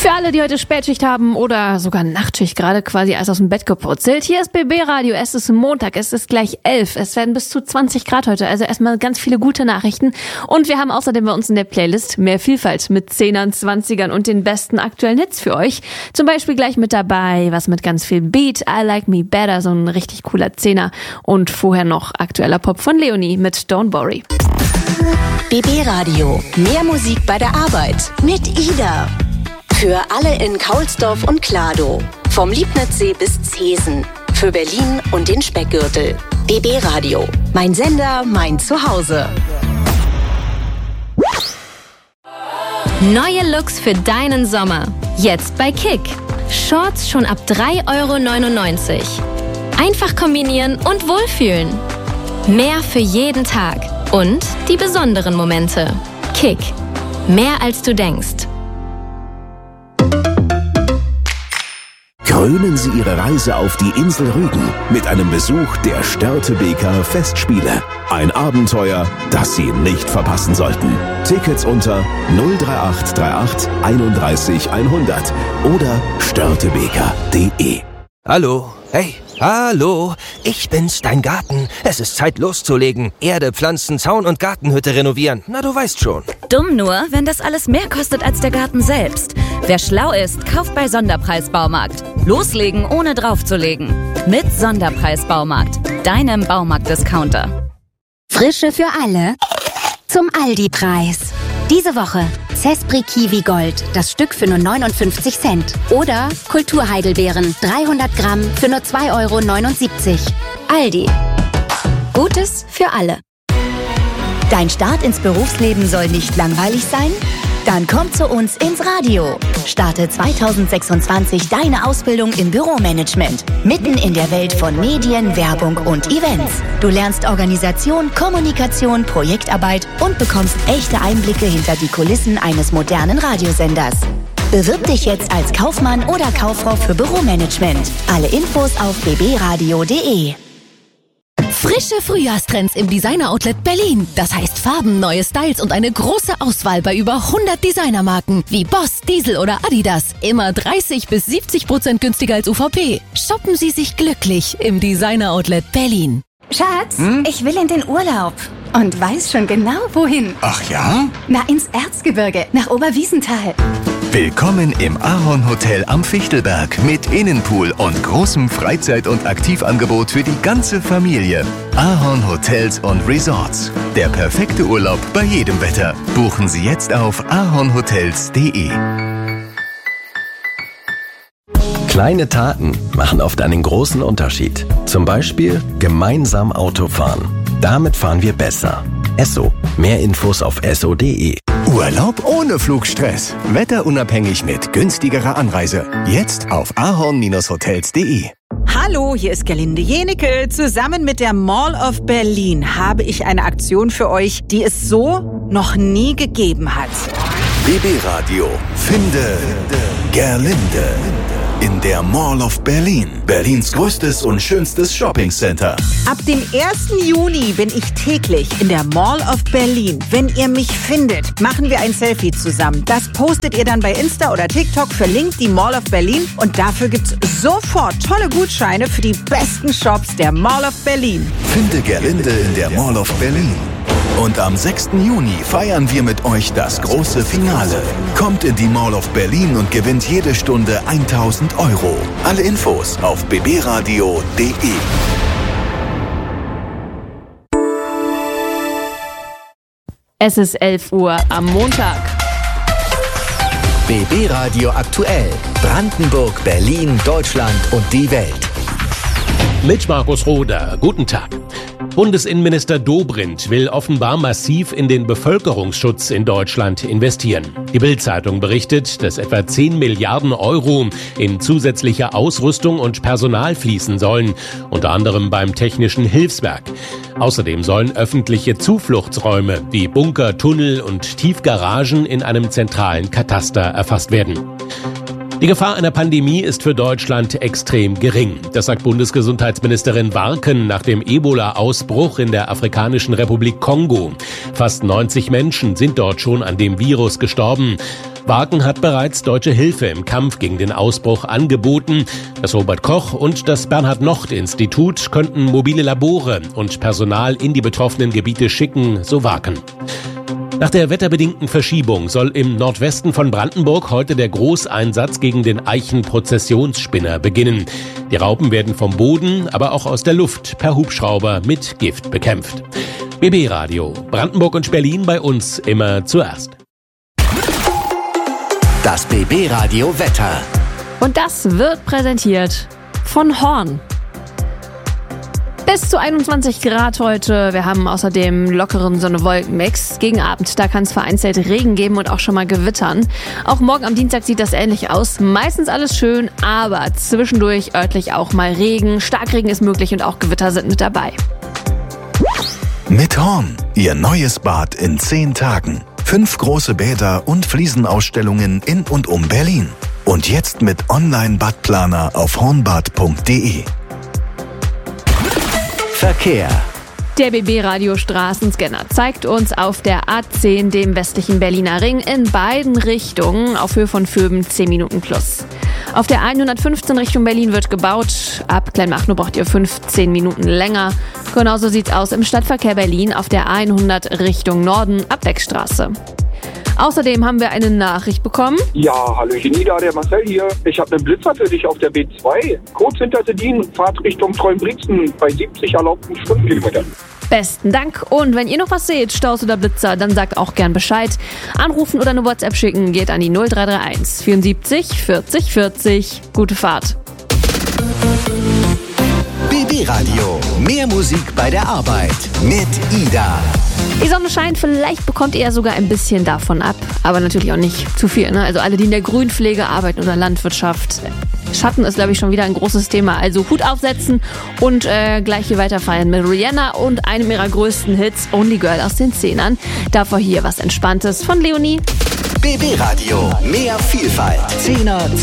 Für alle, die heute Spätschicht haben oder sogar Nachtschicht, gerade quasi erst aus dem Bett gepurzelt. Hier ist BB Radio, es ist Montag, es ist gleich 11. Es werden bis zu 20 Grad heute, also erstmal ganz viele gute Nachrichten. Und wir haben außerdem bei uns in der Playlist mehr Vielfalt mit 10ern, 20ern und den besten aktuellen Hits für euch. Zum Beispiel gleich mit dabei, was mit ganz viel Beat, I Like Me Better, so ein richtig cooler 10er. Und vorher noch aktueller Pop von Leonie mit Don't Worry. BB Radio, mehr Musik bei der Arbeit mit Ida. Für alle in Kaulsdorf und Kladow. Vom Liebnitzsee bis Zesen. Für Berlin und den Speckgürtel. BB Radio. Mein Sender, mein Zuhause. Neue Looks für deinen Sommer. Jetzt bei Kick. Shorts schon ab 3,99 €. Einfach kombinieren und wohlfühlen. Mehr für jeden Tag. Und die besonderen Momente. Kick. Mehr als du denkst. Krönen Sie Ihre Reise auf die Insel Rügen mit einem Besuch der Störtebeker Festspiele. Ein Abenteuer, das Sie nicht verpassen sollten. Tickets unter 03838 31 100 oder störtebeker.de. Hallo, hey, hallo, ich bin's, dein Garten. Es ist Zeit loszulegen. Erde, Pflanzen, Zaun und Gartenhütte renovieren. Na, du weißt schon. Dumm nur, wenn das alles mehr kostet als der Garten selbst. Wer schlau ist, kauft bei Sonderpreis Baumarkt. Loslegen, ohne draufzulegen. Mit Sonderpreis Baumarkt, deinem Baumarkt-Discounter. Frische für alle zum Aldi-Preis. Diese Woche Cespri Kiwi Gold, das Stück für nur 59 Cent. Oder Kulturheidelbeeren, 300 Gramm für nur 2,79 €. Aldi. Gutes für alle. Dein Start ins Berufsleben soll nicht langweilig sein? Dann komm zu uns ins Radio. Starte 2026 deine Ausbildung im Büromanagement. Mitten in der Welt von Medien, Werbung und Events. Du lernst Organisation, Kommunikation, Projektarbeit und bekommst echte Einblicke hinter die Kulissen eines modernen Radiosenders. Bewirb dich jetzt als Kaufmann oder Kauffrau für Büromanagement. Alle Infos auf bbradio.de. Frische Frühjahrstrends im Designer-Outlet Berlin. Das heißt Farben, neue Styles und eine große Auswahl bei über 100 Designermarken wie Boss, Diesel oder Adidas. Immer 30 bis 70% günstiger als UVP. Shoppen Sie sich glücklich im Designer-Outlet Berlin. Schatz, ich will in den Urlaub und weiß schon genau, wohin. Ach ja? Na, ins Erzgebirge, nach Oberwiesenthal. Willkommen im Ahorn Hotel am Fichtelberg mit Innenpool und großem Freizeit- und Aktivangebot für die ganze Familie. Ahorn Hotels und Resorts. Der perfekte Urlaub bei jedem Wetter. Buchen Sie jetzt auf ahornhotels.de. Kleine Taten machen oft einen großen Unterschied. Zum Beispiel gemeinsam Auto fahren. Damit fahren wir besser. Esso. Mehr Infos auf esso.de. Urlaub ohne Flugstress. Wetterunabhängig mit günstigerer Anreise. Jetzt auf ahorn-hotels.de. Hallo, hier ist Gerlinde Jenecke. Zusammen mit der Mall of Berlin habe ich eine Aktion für euch, die es so noch nie gegeben hat. BB Radio. Finde Gerlinde. In der Mall of Berlin. Berlins größtes und schönstes Shoppingcenter. Ab dem 1. Juni bin ich täglich in der Mall of Berlin. Wenn ihr mich findet, machen wir ein Selfie zusammen. Das postet ihr dann bei Insta oder TikTok, verlinkt die Mall of Berlin und dafür gibt's sofort tolle Gutscheine für die besten Shops der Mall of Berlin. Finde Gerlinde in der Mall of Berlin. Und am 6. Juni feiern wir mit euch das große Finale. Kommt in die Mall of Berlin und gewinnt jede Stunde 1.000 €. Alle Infos auf bbradio.de. Es ist 11 Uhr am Montag. BB Radio aktuell. Brandenburg, Berlin, Deutschland und die Welt. Mit Markus Roder. Guten Tag. Bundesinnenminister Dobrindt will offenbar massiv in den Bevölkerungsschutz in Deutschland investieren. Die Bild-Zeitung berichtet, dass etwa 10 Milliarden € in zusätzliche Ausrüstung und Personal fließen sollen, unter anderem beim Technischen Hilfswerk. Außerdem sollen öffentliche Zufluchtsräume wie Bunker, Tunnel und Tiefgaragen in einem zentralen Kataster erfasst werden. Die Gefahr einer Pandemie ist für Deutschland extrem gering. Das sagt Bundesgesundheitsministerin Warken nach dem Ebola-Ausbruch in der Afrikanischen Republik Kongo. Fast 90 Menschen sind dort schon an dem Virus gestorben. Waken hat bereits deutsche Hilfe im Kampf gegen den Ausbruch angeboten. Das Robert-Koch- und das Bernhard-Nocht-Institut könnten mobile Labore und Personal in die betroffenen Gebiete schicken, so Waken. Nach der wetterbedingten Verschiebung soll im Nordwesten von Brandenburg heute der Großeinsatz gegen den Eichenprozessionsspinner beginnen. Die Raupen werden vom Boden, aber auch aus der Luft per Hubschrauber mit Gift bekämpft. BB Radio, Brandenburg und Berlin bei uns immer zuerst. Das BB Radio Wetter. Und das wird präsentiert von Horn. Bis zu 21 Grad heute. Wir haben außerdem lockeren Sonne-Wolken-Mix. Gegen Abend, da kann es vereinzelt Regen geben und auch schon mal gewittern. Auch morgen am Dienstag sieht das ähnlich aus. Meistens alles schön, aber zwischendurch örtlich auch mal Regen. Starkregen ist möglich und auch Gewitter sind mit dabei. Mit Horn, Ihr neues Bad in 10 Tagen. 5 große Bäder und Fliesenausstellungen in und um Berlin. Und jetzt mit Online-Badplaner auf hornbad.de. Verkehr. Der BB-Radio-Straßenscanner zeigt uns auf der A10, dem westlichen Berliner Ring, in beiden Richtungen auf Höhe von Vöben 10 Minuten plus. Auf der 115 Richtung Berlin wird gebaut. Ab Kleinmachnow braucht ihr 15 Minuten länger. Genauso sieht's aus im Stadtverkehr Berlin auf der 100 Richtung Norden ab Beckstraße. Außerdem haben wir eine Nachricht bekommen. Ja, hallo Nida, der Marcel hier. Ich habe einen Blitzer für dich auf der B2. Kurz hinter Sedin, Fahrt Richtung Treuenbrixen bei 70 erlaubten Stundenkilometern. Besten Dank. Und wenn ihr noch was seht, Staus oder Blitzer, dann sagt auch gern Bescheid. Anrufen oder eine WhatsApp schicken geht an die 0331 74 40 40. Gute Fahrt. BB Radio. Mehr Musik bei der Arbeit mit Ida. Die Sonne scheint, vielleicht bekommt ihr ja sogar ein bisschen davon ab, aber natürlich auch nicht zu viel, ne? Also alle, die in der Grünpflege arbeiten oder Landwirtschaft. Schatten ist, glaube ich, schon wieder ein großes Thema. Also Hut aufsetzen und gleich hier weiterfeiern mit Rihanna und einem ihrer größten Hits, Only Girl aus den 10ern. Davor hier was Entspanntes von Leonie. BB Radio. Mehr Vielfalt. 10er